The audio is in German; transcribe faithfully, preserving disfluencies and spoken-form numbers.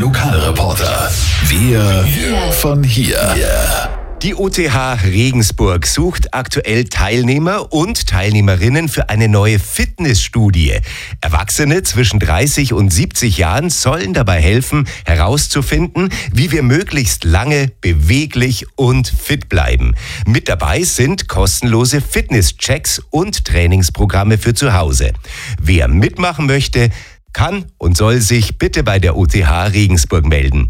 Lokalreporter. Wir von hier. Die O T H Regensburg sucht aktuell Teilnehmer und Teilnehmerinnen für eine neue Fitnessstudie. Erwachsene zwischen dreißig und siebzig Jahren sollen dabei helfen, herauszufinden, wie wir möglichst lange beweglich und fit bleiben. Mit dabei sind kostenlose Fitnesschecks und Trainingsprogramme für zu Hause. Wer mitmachen möchte, kann und soll sich bitte bei der O T H Regensburg melden.